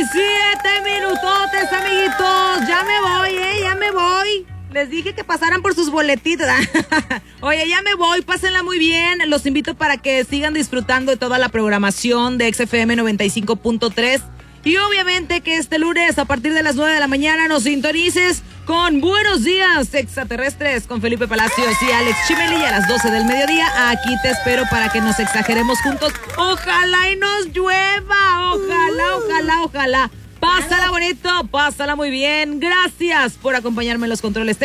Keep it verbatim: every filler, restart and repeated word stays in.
siete minutotes, amiguitos. Ya me voy, ¿eh? Ya me voy. Les dije que pasaran por sus boletitos. Oye, ya me voy, pásenla muy bien. Los invito para que sigan disfrutando de toda la programación de X F M noventa y cinco punto tres. Y obviamente que este lunes a partir de las nueve de la mañana nos sintonices con Buenos Días Extraterrestres con Felipe Palacios y Alex Chimeli, y a las doce del mediodía aquí te espero para que nos exageremos juntos. Ojalá y nos llueva, ojalá, ojalá, ojalá. Pásala bonito, pásala muy bien. Gracias por acompañarme en los controles.